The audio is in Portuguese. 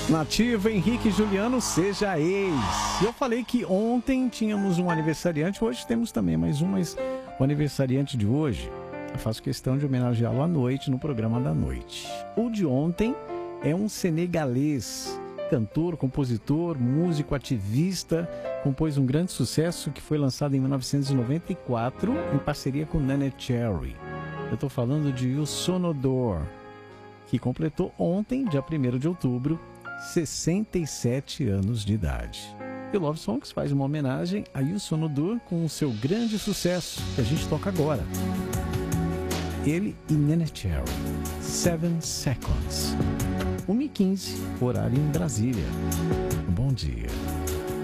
Nativa, Henrique e Juliano, seja ex. Eu falei que ontem tínhamos um aniversariante, hoje temos também mais um, mas o aniversariante de hoje, eu faço questão de homenageá-lo à noite, no programa da noite. O de ontem é um senegalês, cantor, compositor, músico, ativista, compôs um grande sucesso que foi lançado em 1994 em parceria com Nene Cherry. Eu estou falando de Youssou N'Dour, que completou ontem, dia 1º de outubro, 67 anos de idade. E o Love Songs faz uma homenagem a Youssou N'Dour com o seu grande sucesso, que a gente toca agora. Ele e Nene Cherry, 7 Seconds. 1h15, horário em Brasília. Bom dia.